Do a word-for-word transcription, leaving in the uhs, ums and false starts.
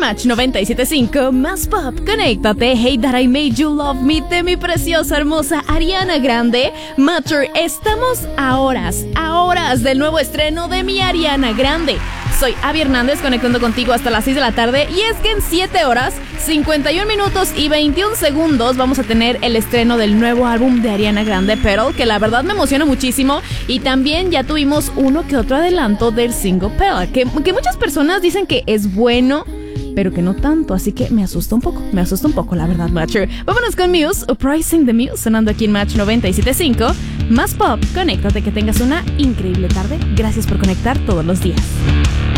Match noventa y siete punto cinco, más pop, conéctate. Hey That I Made You Love Me de mi preciosa, hermosa Ariana Grande. Matter, estamos a horas, a horas del nuevo estreno de mi Ariana Grande. Soy Abby Hernández, conectando contigo hasta las seis de la tarde. Y es que en siete horas, cincuenta y un minutos y veintiún segundos vamos a tener el estreno del nuevo álbum de Ariana Grande, Pearl, que la verdad me emociona muchísimo. Y también ya tuvimos uno que otro adelanto del single Pearl, que, que muchas personas dicen que es bueno, pero que no tanto, así que me asusta un poco, me asusta un poco, la verdad, Matcher. Vámonos con Muse, Uprising the Muse, sonando aquí en Match noventa y siete punto cinco. Más pop, conéctate, que tengas una increíble tarde. Gracias por conectar todos los días.